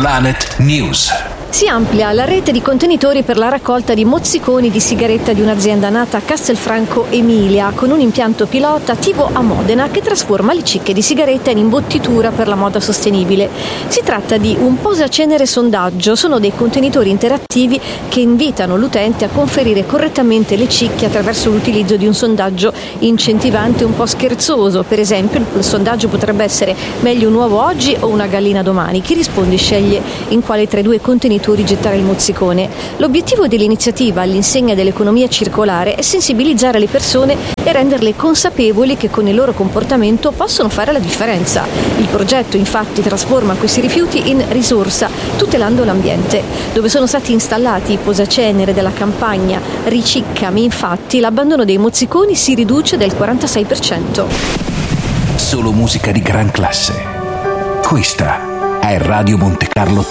Planet News. Si amplia la rete di contenitori per la raccolta di mozziconi di sigaretta di un'azienda nata a Castelfranco Emilia, con un impianto pilota attivo a Modena che trasforma le cicche di sigaretta in imbottitura per la moda sostenibile. Si tratta di un posacenere sondaggio, sono dei contenitori interattivi che invitano l'utente a conferire correttamente le cicche attraverso l'utilizzo di un sondaggio incentivante un po' scherzoso. Per esempio, il sondaggio potrebbe essere: meglio un uovo oggi o una gallina domani? Chi risponde sceglie in quale tra i due contenitori gettare il mozzicone. L'obiettivo dell'iniziativa, all'insegna dell'economia circolare, è sensibilizzare le persone e renderle consapevoli che con il loro comportamento possono fare la differenza. Il progetto infatti trasforma questi rifiuti in risorsa, tutelando l'ambiente. Dove sono stati installati i posacenere della campagna Riciccami, infatti, l'abbandono dei mozziconi si riduce del 46%. Solo musica di gran classe. Questa è Radio Monte Carlo